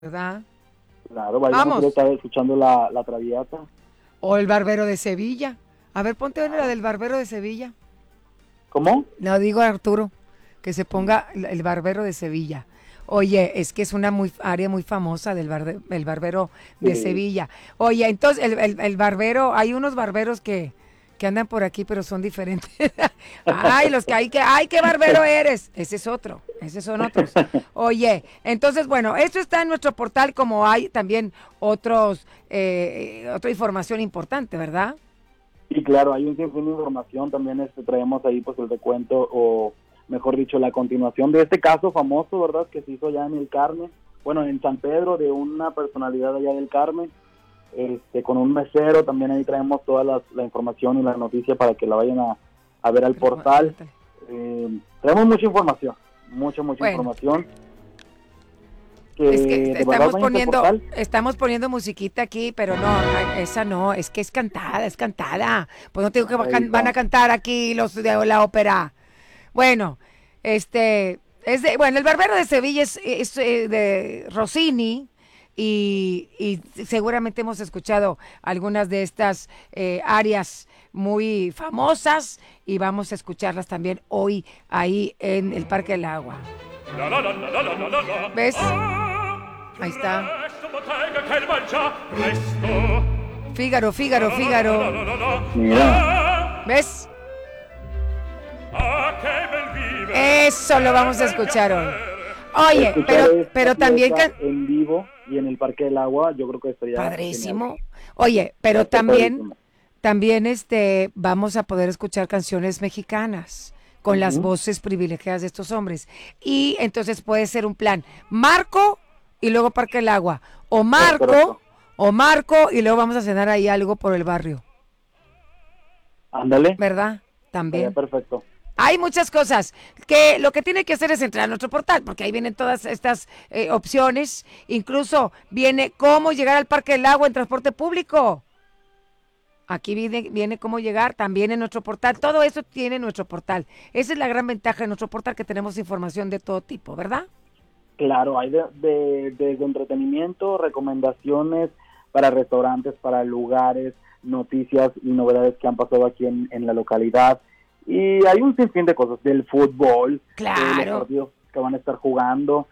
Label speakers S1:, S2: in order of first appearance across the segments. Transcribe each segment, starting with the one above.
S1: ¿verdad?
S2: Claro, vaya
S1: Vamos.
S2: a estar escuchando la Traviata.
S1: O el Barbero de Sevilla. A ver, ponte la del Barbero de Sevilla.
S2: ¿Cómo?
S1: No, digo a Arturo, que se ponga el Barbero de Sevilla. Oye, es que es una área muy famosa el Barbero de
S2: Sí.
S1: Sevilla. Oye, entonces el barbero, hay unos barberos que andan por aquí, pero son diferentes. Ay, ay, qué barbero eres. Esos son otros. Oye, entonces, bueno, esto está en nuestro portal, como hay también otra información importante, ¿verdad?
S2: Y claro, hay un sinfín de información. También traemos ahí pues el recuento, o mejor dicho, la continuación de este caso famoso, ¿verdad? Que se hizo allá en el Carmen. Bueno, en San Pedro, de una personalidad allá del Carmen. Con un mesero. También ahí traemos toda la información y la noticia para que la vayan a ver al portal. Traemos mucha información, mucha información.
S1: Es que estamos poniendo musiquita aquí, pero no, esa no, es que es cantada. Pues no te digo que van a cantar aquí los de la ópera. Bueno, el Barbero de Sevilla es de Rossini. Y seguramente hemos escuchado algunas de estas áreas muy famosas y vamos a escucharlas también hoy ahí en el Parque del Agua. ¿Ves? Ahí está. Fígaro.
S2: Mira.
S1: ¿Ves? Eso lo vamos a escuchar hoy. Oye, pero también
S2: en vivo y en el Parque del Agua, yo creo que estaría
S1: padrísimo.
S2: Genial.
S1: Oye, pero también vamos a poder escuchar canciones mexicanas con las voces privilegiadas de estos hombres. Y entonces puede ser un plan Marco y luego Parque del Agua, o Marco y luego vamos a cenar ahí algo por el barrio.
S2: Ándale.
S1: ¿Verdad? También.
S2: Perfecto.
S1: Hay muchas cosas que lo que tiene que hacer es entrar a nuestro portal, porque ahí vienen todas estas opciones. Incluso viene cómo llegar al Parque del Agua en transporte público. Aquí viene cómo llegar también en nuestro portal. Todo eso tiene nuestro portal. Esa es la gran ventaja de nuestro portal, que tenemos información de todo tipo, ¿verdad?
S2: Claro, hay de entretenimiento, recomendaciones para restaurantes, para lugares, noticias y novedades que han pasado aquí en la localidad. Y hay un sinfín de cosas, del fútbol,
S1: claro,
S2: de los partidos que van a estar jugando,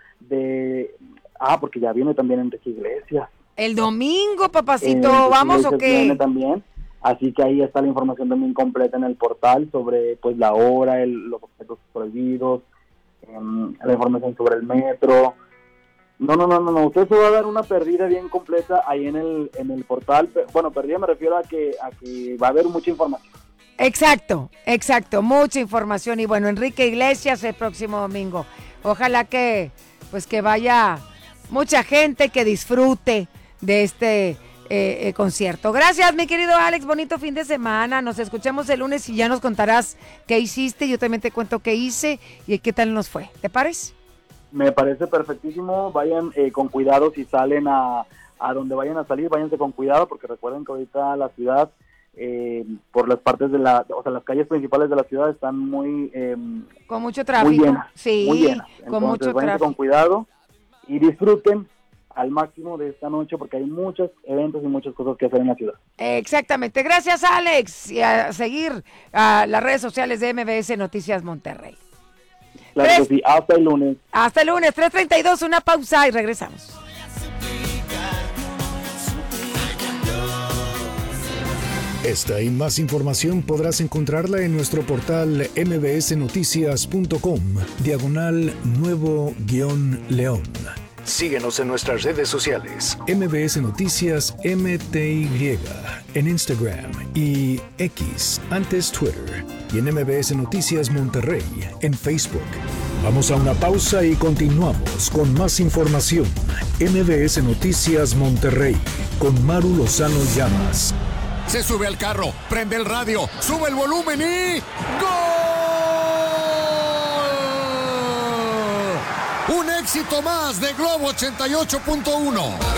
S2: porque ya viene también Enrique Iglesias.
S1: El domingo, papacito, ¿vamos o qué?
S2: Viene también, así que ahí está la información también completa en el portal sobre pues la hora, los objetos prohibidos, la información sobre el metro. No, usted se va a dar una perdida bien completa ahí en el portal. Bueno, perdida me refiero a que va a haber mucha información.
S1: Exacto, mucha información. Y bueno, Enrique Iglesias el próximo domingo. Ojalá que vaya mucha gente, que disfrute de este concierto. Gracias, mi querido Alex, bonito fin de semana. Nos escuchamos el lunes y ya nos contarás qué hiciste. Yo también te cuento qué hice y qué tal nos fue. ¿Te parece?
S2: Me parece perfectísimo. Vayan con cuidado si salen a donde vayan a salir, váyanse con cuidado, porque recuerden que ahorita la ciudad, por las partes las calles principales de la ciudad están muy
S1: con mucho tráfico,
S2: muy llenas,
S1: sí,
S2: muy llenas. Entonces,
S1: con mucho tráfico.
S2: Con cuidado y disfruten al máximo de esta noche, porque hay muchos eventos y muchas cosas que hacer en la ciudad.
S1: Exactamente, gracias Alex, y a seguir a las redes sociales de MBS Noticias Monterrey.
S2: Claro que sí, hasta el lunes.
S1: Hasta el lunes, 3:32, una pausa y regresamos.
S3: Esta y más información podrás encontrarla en nuestro portal mbsnoticias.com/nuevo-león. Síguenos en nuestras redes sociales. MBS Noticias MTY en Instagram y X, antes Twitter. Y en MBS Noticias Monterrey en Facebook. Vamos a una pausa y continuamos con más información. MBS Noticias Monterrey con Maru Lozano Llamas.
S4: Se sube al carro, prende el radio, sube el volumen y ¡gol! Un éxito más de Globo 88.1.